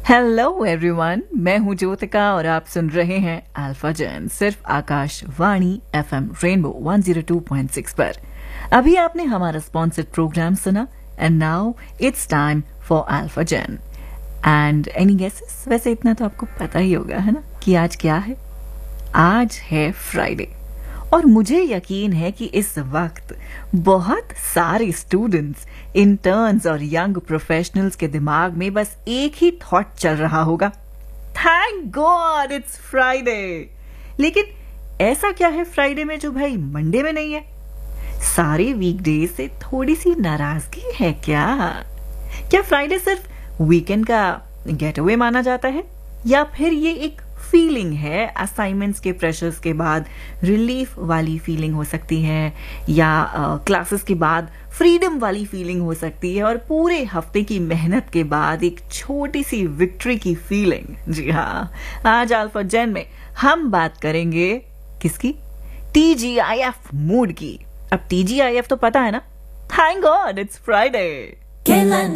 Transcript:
Hello everyone, मैं हूं ज्योतिका और आप सुन रहे हैं अल्फा जैन सिर्फ आकाशवाणी एफएम रेनबो 102.6 पर। अभी आपने हमारा स्पॉन्सर्ड प्रोग्राम सुना and now it's time for alpha Jain. And any guesses? वैसे इतना तो आपको पता ही होगा, है ना, कि आज क्या है। आज है फ्राइडे और मुझे यकीन है कि इस वक्त बहुत सारे स्टूडेंट्स, इंटर्न्स और यंग प्रोफेशनल्स के दिमाग में बस एक ही थॉट चल रहा होगा, थैंक गॉड इट्स फ्राइडे। लेकिन ऐसा क्या है फ्राइडे में जो भाई मंडे में नहीं है? सारे वीकडेज से थोड़ी सी नाराजगी है क्या? क्या फ्राइडे सिर्फ वीकेंड का गेट अवे माना जाता है, या फिर ये एक फीलिंग है, असाइनमेंट्स के प्रेशर्स के बाद रिलीफ वाली फीलिंग हो सकती है, या क्लासेस के बाद फ्रीडम वाली फीलिंग हो सकती है, और पूरे हफ्ते की मेहनत के बाद एक छोटी सी विक्ट्री की फीलिंग। जी हाँ, आज अल्फा जैन में हम बात करेंगे किसकी? TGIF मूड की। अब TGIF तो पता है ना, थैंक गॉड इट्स फ्राइडे।